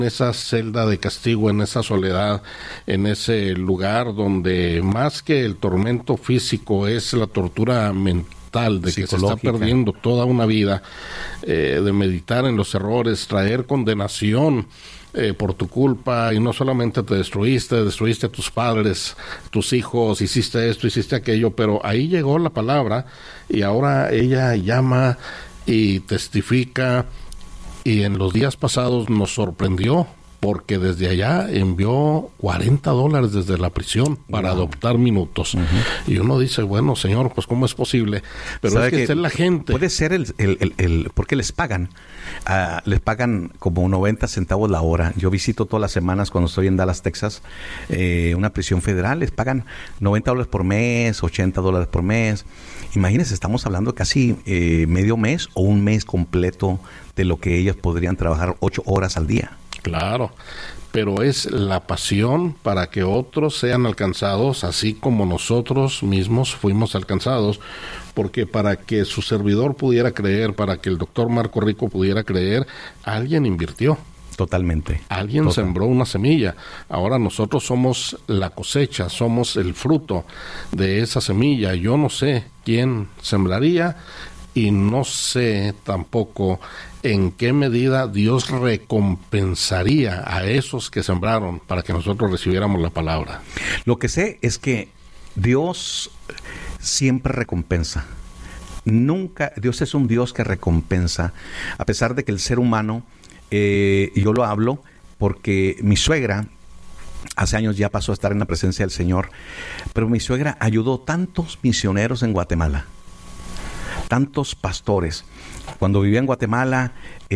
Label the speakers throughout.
Speaker 1: esa celda de castigo, en esa soledad, en ese lugar donde más que el tormento físico es la tortura mental, de que se está perdiendo toda una vida, de meditar en los errores, traer condenación por tu culpa, y no solamente te destruiste a tus padres, tus hijos, hiciste esto, hiciste aquello, pero ahí llegó la palabra y ahora ella llama y testifica, y en los días pasados nos sorprendió porque desde allá envió $40 desde la prisión para adoptar minutos. Y uno dice, bueno, señor, pues ¿cómo es posible? Pero es que esta es la gente.
Speaker 2: Puede ser porque les pagan como 90 centavos la hora. Yo visito todas las semanas cuando estoy en Dallas, Texas, una prisión federal. Les pagan $90 por mes, $80 por mes. Imagínense, estamos hablando de casi medio mes o un mes completo de lo que ellos podrían trabajar 8 horas al día.
Speaker 1: Claro, pero es la pasión para que otros sean alcanzados, así como nosotros mismos fuimos alcanzados, porque para que su servidor pudiera creer, para que el doctor Marco Rico pudiera creer, alguien invirtió.
Speaker 2: Totalmente.
Speaker 1: Alguien sembró una semilla. Ahora nosotros somos la cosecha, somos el fruto de esa semilla. Yo no sé quién sembraría y no sé tampoco en qué medida Dios recompensaría a esos que sembraron para que nosotros recibiéramos la palabra.
Speaker 2: Lo que sé es que Dios siempre recompensa. Dios es un Dios que recompensa, a pesar de que el ser humano, yo lo hablo porque mi suegra hace años ya pasó a estar en la presencia del Señor, pero mi suegra ayudó tantos misioneros en Guatemala, tantos pastores. Cuando vivía en Guatemala,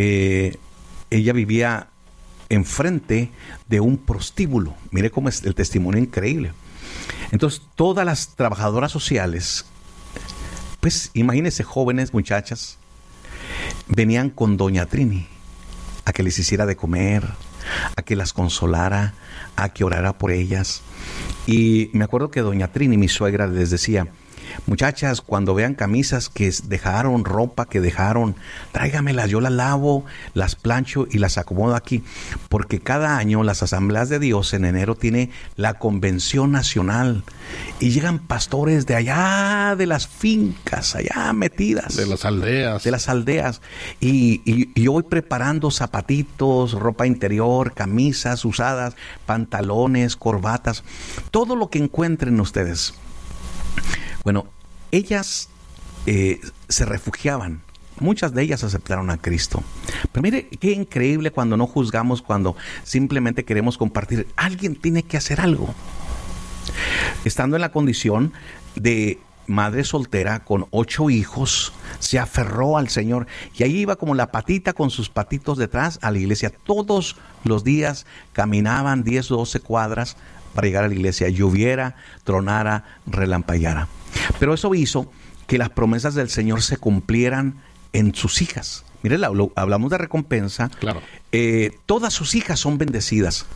Speaker 2: ella vivía enfrente de un prostíbulo. Mire cómo es el testimonio increíble. Entonces, todas las trabajadoras sociales, pues imagínense, jóvenes, muchachas, venían con doña Trini a que les hiciera de comer, a que las consolara, a que orara por ellas. Y me acuerdo que doña Trini, mi suegra, les decía: muchachas, cuando vean camisas que dejaron, ropa que dejaron, tráigamelas, yo las lavo, las plancho y las acomodo aquí, porque cada año las Asambleas de Dios en enero tiene la Convención Nacional y llegan pastores de allá, de las fincas, allá metidas.
Speaker 1: De las aldeas.
Speaker 2: Y yo voy preparando zapatitos, ropa interior, camisas usadas, pantalones, corbatas, todo lo que encuentren ustedes. Bueno, ellas se refugiaban. Muchas de ellas aceptaron a Cristo. Pero mire, qué increíble cuando no juzgamos, cuando simplemente queremos compartir. Alguien tiene que hacer algo. Estando en la condición de madre soltera con 8 hijos, se aferró al Señor. Y ahí iba como la patita con sus patitos detrás a la iglesia. Todos los días caminaban 10 o 12 cuadras para llegar a la iglesia, lloviera, tronara, relampagueara. Pero eso hizo que las promesas del Señor se cumplieran en sus hijas. Mire, hablamos de recompensa.
Speaker 1: Claro.
Speaker 2: Todas sus hijas son bendecidas.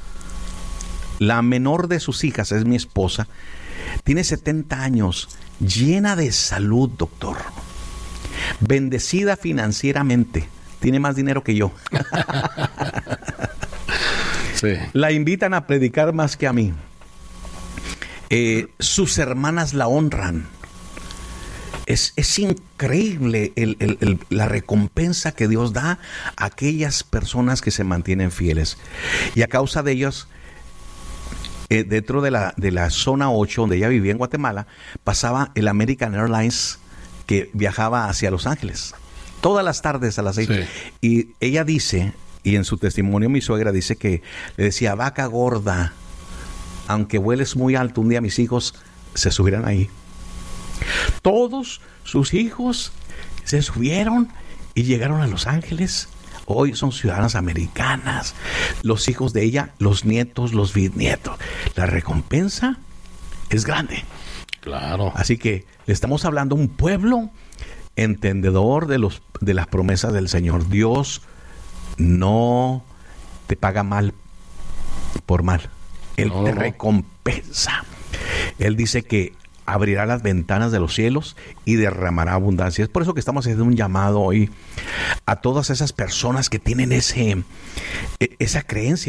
Speaker 2: La menor de sus hijas es mi esposa. Tiene 70 años, llena de salud, doctor. Bendecida financieramente. Tiene más dinero que yo.
Speaker 1: Sí.
Speaker 2: La invitan a predicar más que a mí. Sus hermanas la honran. Es increíble la recompensa que Dios da a aquellas personas que se mantienen fieles. Y a causa de ellos, dentro de la zona 8, donde ella vivía en Guatemala, pasaba el American Airlines que viajaba hacia Los Ángeles. Todas las tardes a las 6. Sí. Y ella dice, y en su testimonio mi suegra dice que le decía: vaca gorda, aunque vueles muy alto, un día mis hijos se subirán ahí. Todos sus hijos se subieron y llegaron a Los Ángeles. Hoy son ciudadanas americanas. Los hijos de ella, los nietos, los bisnietos. La recompensa es grande.
Speaker 1: Claro.
Speaker 2: Así que le estamos hablando a un pueblo entendedor de las promesas del Señor. Dios no te paga mal por mal. Él te recompensa. Él dice que abrirá las ventanas de los cielos y derramará abundancia. Es por eso que estamos haciendo un llamado hoy a todas esas personas que tienen esa creencia.